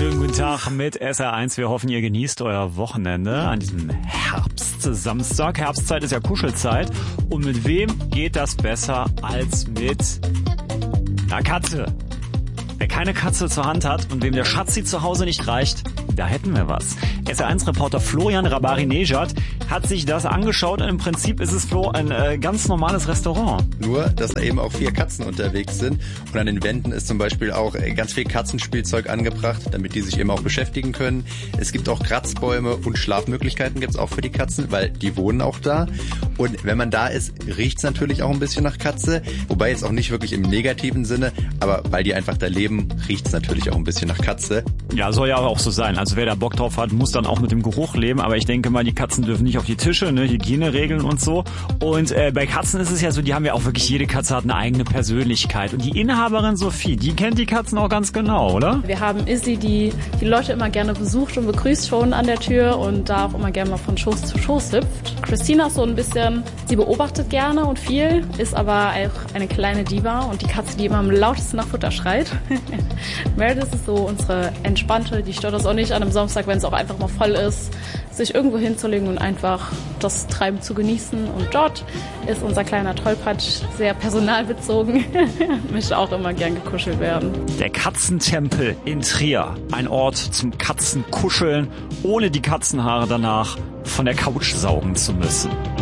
Schönen guten Tag mit SR1. Wir hoffen, ihr genießt euer Wochenende an diesem Herbstsamstag. Herbstzeit ist ja Kuschelzeit. Und mit wem geht das besser als mit einer Katze? Wer keine Katze zur Hand hat und wem der Schatzi zu Hause nicht reicht, da hätten wir was. SR1-Reporter Florian Rabari-Nejad hat sich das angeschaut und im Prinzip ist es, Flo, ein ganz normales Restaurant. Nur, dass da eben auch 4 Katzen unterwegs sind und an den Wänden ist zum Beispiel auch ganz viel Katzenspielzeug angebracht, damit die sich eben auch beschäftigen können. Es gibt auch Kratzbäume und Schlafmöglichkeiten gibt's auch für die Katzen, weil die wohnen auch da. Und wenn man da ist, riecht's natürlich auch ein bisschen nach Katze, wobei jetzt auch nicht wirklich im negativen Sinne, aber weil die einfach da leben, riecht's natürlich auch ein bisschen nach Katze. Ja, soll ja auch so sein. Also wer da Bock drauf hat, muss dann auch mit dem Geruch leben. Aber ich denke mal, die Katzen dürfen nicht auf die Tische, ne, Hygieneregeln und so. Und bei Katzen ist es ja so, die haben ja auch wirklich, jede Katze hat eine eigene Persönlichkeit. Und die Inhaberin Sophie, die kennt die Katzen auch ganz genau, oder? Wir haben Izzy, die Leute immer gerne besucht und begrüßt schon an der Tür und da auch immer gerne mal von Schoß zu Schoß hüpft. Christina ist so ein bisschen, sie beobachtet gerne und viel, ist aber auch eine kleine Diva und die Katze, die immer am lautesten nach Futter schreit. Meredith ist so unsere Entspannte, die stört das auch nicht an einem Samstag, wenn es auch einfach mal voll ist, sich irgendwo hinzulegen und einfach das Treiben zu genießen. Und dort ist unser kleiner Tollpatsch sehr personalbezogen, möchte auch immer gern gekuschelt werden. Der Katzentempel in Trier, ein Ort zum Katzenkuscheln, ohne die Katzenhaare danach von der Couch saugen zu müssen.